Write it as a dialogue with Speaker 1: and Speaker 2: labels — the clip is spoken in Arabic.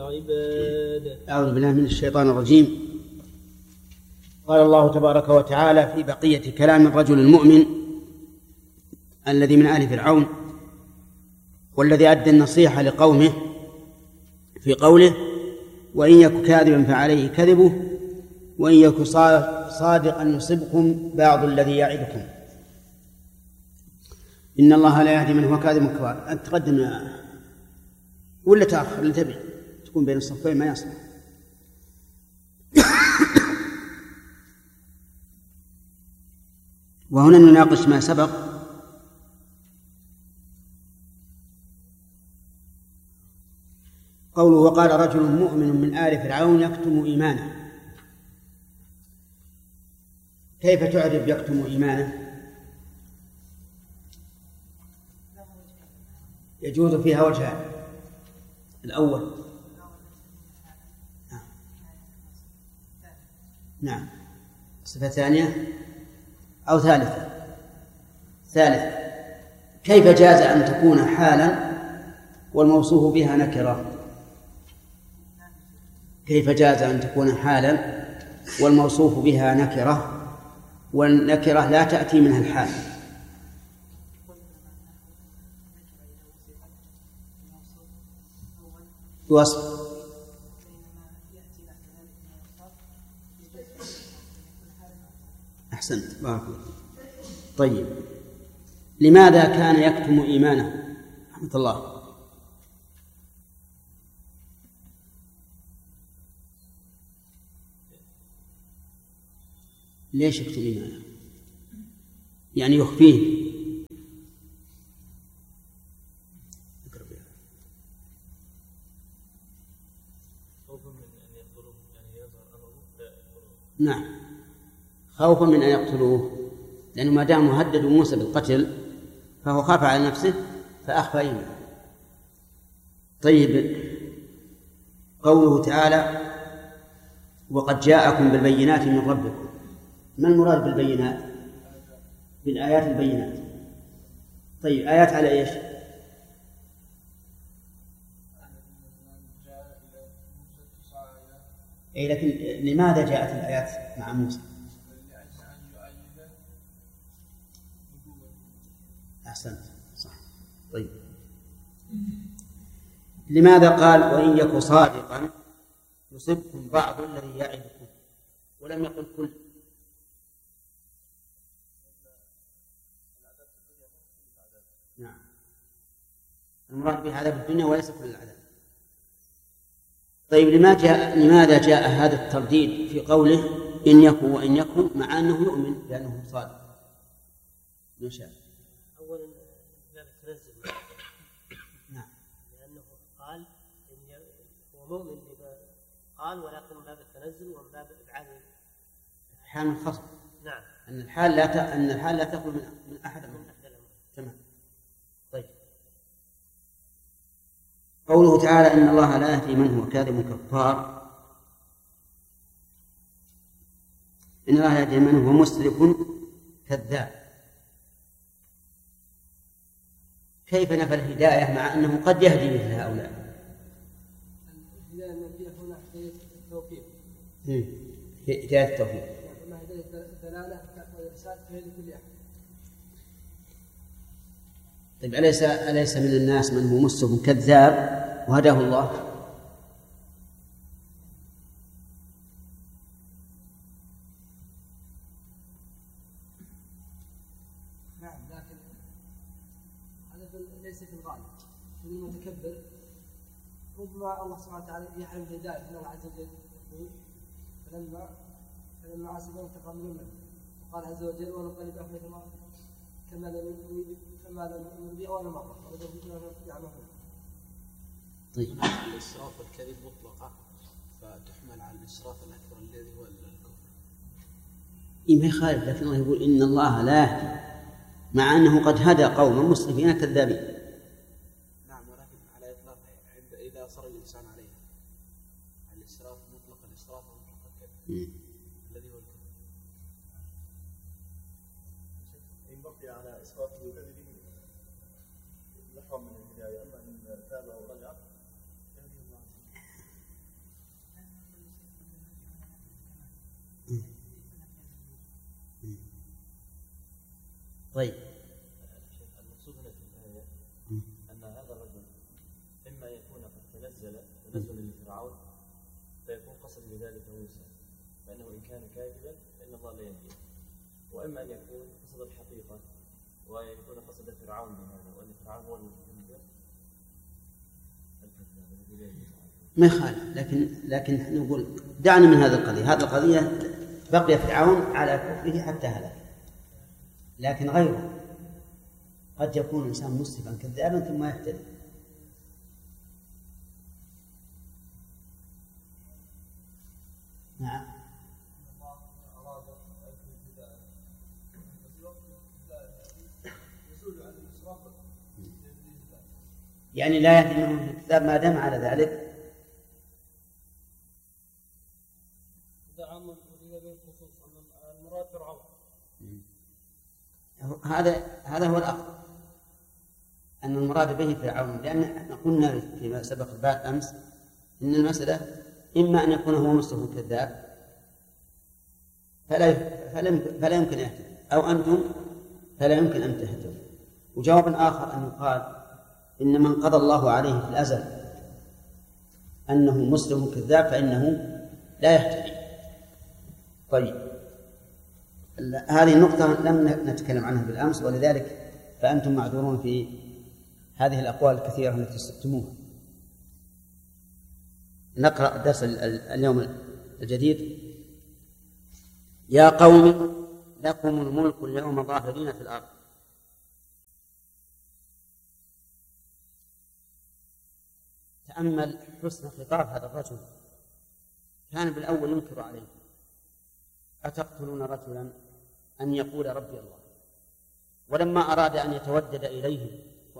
Speaker 1: العباد.
Speaker 2: أعوذ بالله من الشيطان الرجيم. قال الله تبارك وتعالى في بقية كلام الرجل المؤمن الذي من آل فرعون والذي أدى النصيحة لقومه في قوله: وإن يك كاذبا فعليه كذبه وإن يك صادقا يصبكم بعض الذي يعدكم إن الله لا يهدي من هو كاذب كفار. أنت تقدم ولا تأخر اللي تبي تكون بين الصفين ما يصلح. وهنا نناقش ما سبق. قوله: وقال رجل مؤمن من آل فرعون يكتم إيمانه. كيف تعرف يكتم إيمانه؟ يجوز فيها وجهان: الأول نعم، صفة ثانية أو ثالثة. كيف جاز أن تكون حالا والموصوف بها نكرة؟ كيف جاز أن تكون حالا والموصوف بها نكرة والنكرة لا تأتي منها الحال؟ وصف. أحسنت، بارك الله. طيب، لماذا كان يكتم إيمانه رحمة الله؟ ليش يكتم إيمانه؟ يعني يخفيه. نعم، خوفا من أن يقتلوه، لأنه ما دام هددوا موسى بالقتل فهو خاف على نفسه فأخفى إيمانه. طيب، قوله تعالى: وقد جاءكم بالبينات من ربكم. ما المراد بالبينات؟ بالآيات البينات. طيب، آيات على إيش؟ أي، لكن لماذا جاءت الآيات مع موسى؟ أحسنت، صح. طيب، لماذا قال: وإن يك صادقا يصبكم بعض الذي يعدكم ولم يقل كل؟ نعم، المراد بهذا في الدنيا وليس كل العذاب. طيب، لماذا جاء هذا الترديد في قوله إن يكن وإن يكن مع أنه يؤمن بأنه صادق؟ ما شاء.
Speaker 1: أولا باب التنزل.
Speaker 2: نعم،
Speaker 1: لأنه قال إن هو مؤمن بما قال، ولكن من باب التنزل ومن باب إبعاد
Speaker 2: حال الخصم.
Speaker 1: نعم،
Speaker 2: أن الحال لا تخلو من أحد الأمر. تمام. طيب، قوله تعالى: إن الله لا يهدي من هو كاذب كفار. إن الله لا يهدي من هو مسرف كذاب. كيف نفى الهداية مع أنه قد يهدي مثل هؤلاء؟
Speaker 3: الهداية التي هنا هداية التوفيق.
Speaker 2: هداية التوفيق.
Speaker 3: أما هداية الدلالة والإرشاد فهي لكل أحد.
Speaker 2: طيب، أليس من الناس من هو مسرف كذاب وهداه الله؟
Speaker 3: نعم، لكن هذا ليس في الغالب. المتكبر ربما الله سبحانه وتعالى يحرم الهداية، الله عز وجل يقول: فلما عصوا انتقم منهم وقال عز وجل: ونقلب أفئدتهم كما لم نؤمن به أول مرة ونذوقهم يعمهون.
Speaker 2: طيب،
Speaker 4: الإسراف والكذب مطلقة فتحمل على الإسراف الأكبر الذي هو الكفر.
Speaker 2: ما يخالف، لكن الله يقول: إن الله لا يهدي، مع أنه قد هدى قوما مسرفين كذابين.
Speaker 4: نعم، ولكن على إطلاق إذا أصر الإنسان عليها. الإسراف مطلق الإسراف ومطلق الكذب الذي هو الكفر.
Speaker 5: إن بقي على إسرافه وكذبه يحرم من الهداية، أما إن تاب ورجع
Speaker 2: طيب.
Speaker 5: المقصود هنا في الآية أن هذا الرجل إما يكون قد تنزل لفرعون فيكون قصد بذلك موسى فإنه إن كان كاذبا فإن الله لا يهديه، وإما أن يكون قصد الحقيقة ويكون قصد فرعون بهذا، وأن فرعون هو المتكبر
Speaker 2: ما يخالف، لكن نقول دعنا من هذه القضية. هذه القضية بقي فرعون على كفره حتى هلك، لكن غيره قد يكون إنسان مسرفا كذابا ثم يهتدي. نعم. يعني لا يهدي منهم في الكتاب ما دام على ذلك. هذا هو الأفضل، أن المراد به فرعون، لأن قلنا فيما سبق بعد أمس إن المسألة إما أن يكون هو نفسه كذاب فلا يمكن يهتدي، أو أنتم فلا يمكن أن تهتدوا. وجواب آخر أن يقال إن من قضى الله عليه في الأزل أنه مسلم كذاب فإنه لا يهتدي. طيب، هذه النقطة لم نتكلم عنها بالأمس، ولذلك فأنتم معذورون في هذه الأقوال الكثيرة التي استفتموها. نقرأ درس اليوم الجديد. يا قوم لكم الملك اليوم ظاهرين في الأرض. تأمل حسن خطاب هذا الرجل، كان بالأول ينكر عليه: أتقتلون رجلا أن يقول ربي الله؟ ولما أراد أن يتودد إليه